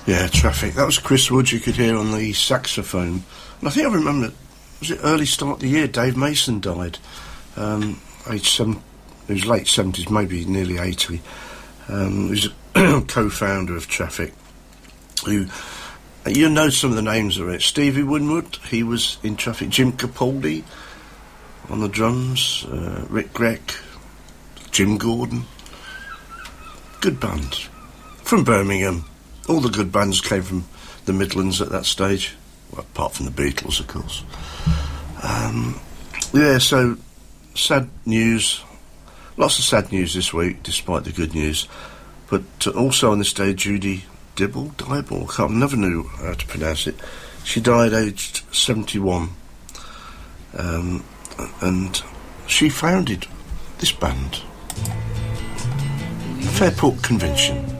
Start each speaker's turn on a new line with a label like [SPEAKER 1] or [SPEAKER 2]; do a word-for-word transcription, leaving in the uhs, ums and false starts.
[SPEAKER 1] Yeah, Traffic. That was Chris Wood you could hear on the saxophone. And I think I remember, was it early start of the year, Dave Mason died. Um, age seven, he was late seventies, maybe nearly eighty. Um, he was a co-founder of Traffic. Who, you know some of the names of it. Stevie Winwood, he was in Traffic. Jim Capaldi on the drums. Uh, Rick Gregg, Jim Gordon. Good band. From Birmingham. All the good bands came from the Midlands at that stage. Well, apart from the Beatles, of course. Um, yeah, so, sad news. Lots of sad news this week, despite the good news. But uh, also on this day, Judy Dibble, Dibble, I can't, never knew how to pronounce it. She died aged seventy-one. Um, and she founded this band. Fairport Convention.